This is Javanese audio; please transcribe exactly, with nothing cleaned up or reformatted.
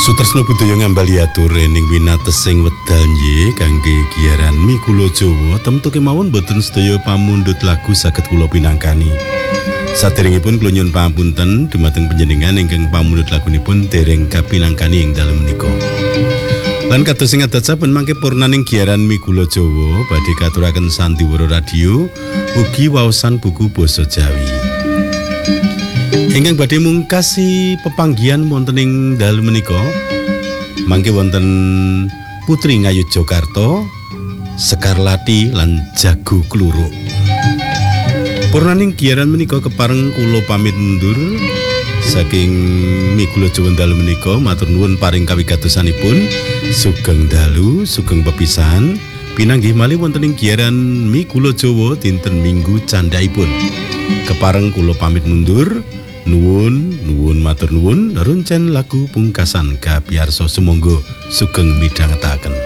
Sutresna budaya ngambali atur ning winatesing wedal nggih kangge giaran Mikula Jawa temtu kemawon boten sedaya pamundhut lagu saged kula pinangkani. Saderengipun kula nyuwun pangapunten dumateng panjenengan ingkang pamundhut lagunipun dereng kapinangkani ing dalem menika. Lan kados sing adasaken mangke purnaning giaran Mikula Jawa badhe katuraken sandiwara radio ugi waosan buku basa Jawi. Ingkang badhe mungkasi pepanggihan wonten ing dalem menika mangke wonten Putri Ngayu Jokarta, Sekarlati lan Jago Kluruk. Purnaning giaran menika kepareng kula pamit mundur saking Mikula Jawa dalem menika matur nuwun paring kawigatosanipun sugeng dalu sugeng pepisahan pinanggih malih wonten ing giaran Mikula Jawa dinten Minggu candhaipun. Kepareng kula pamit mundur. Nuwun, nuwun matur nuwun, runcen lagu pungkasan kapiarsa sumangga sugeng midhangetaken.